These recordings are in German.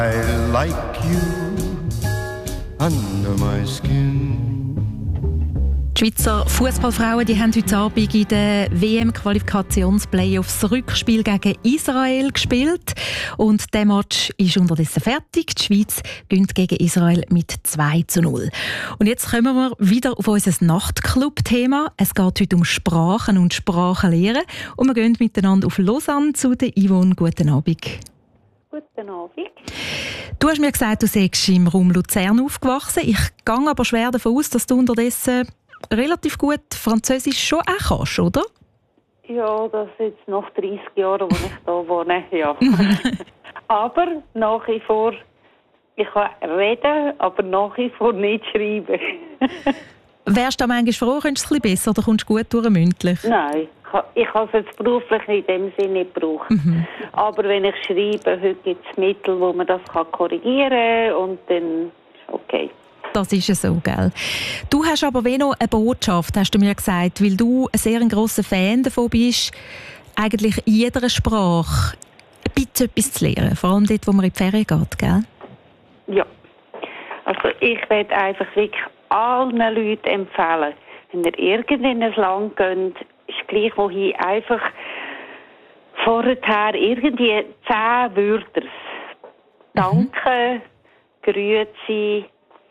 I like you under my skin. Die Schweizer Fußballfrauen haben heute Abend in den WM-Qualifikationsplayoffs das Rückspiel gegen Israel gespielt. Und der Match ist unterdessen fertig. Die Schweiz gewinnt gegen Israel mit 2:0. Und jetzt kommen wir wieder auf unser Nachtclub-Thema. Es geht heute um Sprachen und Sprachenlehren. Und wir gehen miteinander auf Lausanne zu der Yvonne. Guten Abend. Guten Abend. Du hast mir gesagt, du seist im Raum Luzern aufgewachsen. Ich gehe aber schwer davon aus, dass du unterdessen relativ gut Französisch schon auch kannst, oder? Ja, das ist jetzt nach 30 Jahren, wo ich hier wohne, ja. Aber nach wie vor, ich kann reden, aber nach wie vor nicht schreiben. Wärst du da manchmal froh, könntest du es ein bisschen besser oder kommst du gut durch mündlich? Nein, ich habe es jetzt beruflich in dem Sinne nicht gebraucht. Aber wenn ich schreibe, heute gibt es Mittel, wo man das korrigieren kann und dann ist okay. Das ist ja so, gell? Du hast aber noch eine Botschaft, hast du mir gesagt, weil du ein sehr grosser Fan davon bist, eigentlich in jeder Sprache ein bisschen etwas zu lernen, vor allem dort, wo man in die Ferien geht, gell? Ja, also ich werde einfach wirklich allen Leuten empfehlen, wenn ihr irgendein Land geht, ist gleich wohin, einfach vorher irgendwie 10 Wörter. Danke, Grüezi,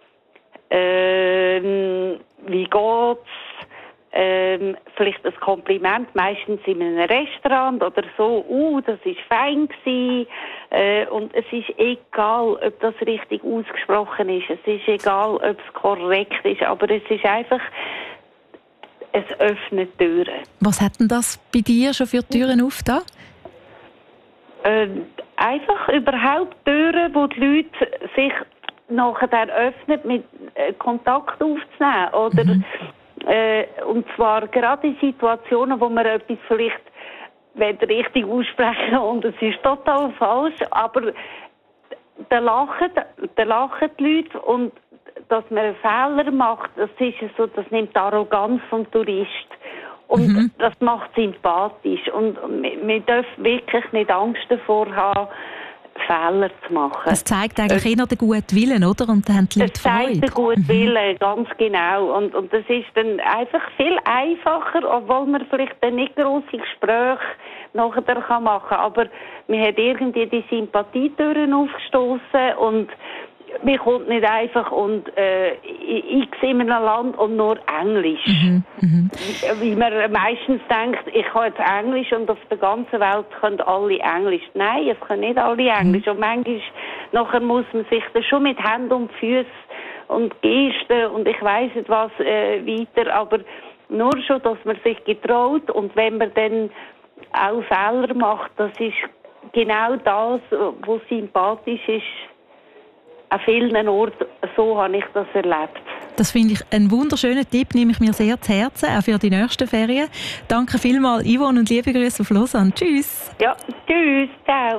wie geht's? Vielleicht ein Kompliment, meistens in einem Restaurant oder so. Das ist fein gewesen. Und es ist egal, ob das richtig ausgesprochen ist. Es ist egal, ob es korrekt ist. Aber es ist einfach, es öffnet Türen. Was hat denn das bei dir schon für Türen aufgetan? Einfach überhaupt Türen, wo die Leute sich nachher öffnet, mit Kontakt aufzunehmen. Oder, und zwar gerade in Situationen, wo man etwas vielleicht richtig aussprechen und es ist total falsch, aber da lachen die Leute und dass man einen Fehler macht, das ist so, das nimmt die Arroganz vom Tourist. Und das macht sympathisch. Und wir dürfen wirklich nicht Angst davor haben, Fehler zu machen. Das zeigt eigentlich eher den guten Willen, oder? Und dann haben die Leute Freude. Das zeigt den guten Willen, ganz genau. Und das ist dann einfach viel einfacher, obwohl man vielleicht dann nicht grosse Gespräche nachher machen kann. Aber man hat irgendwie die Sympathietüren aufgestoßen und man kommt nicht einfach und ich in einem Land und nur Englisch. Wie man meistens denkt, ich kann jetzt Englisch und auf der ganzen Welt können alle Englisch. Nein, es können nicht alle Englisch. Und manchmal nachher muss man sich dann schon mit Händen und Füßen und Gesten und ich weiss nicht was weiter, aber nur schon, dass man sich getraut und wenn man dann auch Fehler macht, das ist genau das, was sympathisch ist. An vielen Orten, so habe ich das erlebt. Das finde ich einen wunderschönen Tipp, nehme ich mir sehr zu Herzen, auch für die nächsten Ferien. Danke vielmals, Yvonne, und liebe Grüße auf Lausanne. Tschüss. Ja, tschüss, ciao.